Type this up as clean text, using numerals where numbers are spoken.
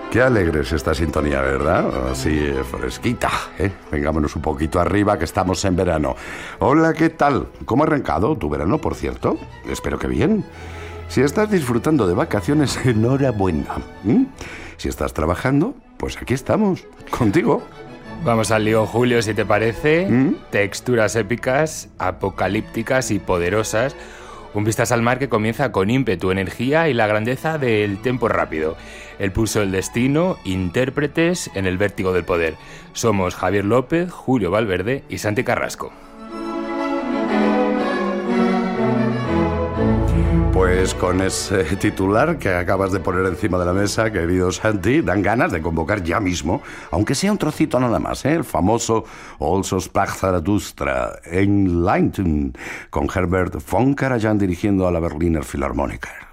Qué alegre es esta sintonía, ¿verdad? Así fresquita, ¿eh? Vengámonos un poquito arriba, que estamos en verano. Hola, ¿qué tal? ¿Cómo ha arrancado tu verano, por cierto? Espero que bien. Si estás disfrutando de vacaciones, enhorabuena. Si estás trabajando, pues aquí estamos, contigo. Vamos al lío, Julio, si te parece. Texturas épicas, apocalípticas y poderosas. Un vistas al mar que comienza con ímpetu, energía y la grandeza del tempo rápido. El pulso del destino, intérpretes en el vértigo del poder. Somos Javier López, Julio Valverde y Santi Carrasco. Pues con ese titular que acabas de poner encima de la mesa, querido Santi, dan ganas de convocar ya mismo, aunque sea un trocito nada más, el famoso Also sprach Zarathustra, Enlightened, con Herbert von Karajan dirigiendo a la Berliner Philharmoniker.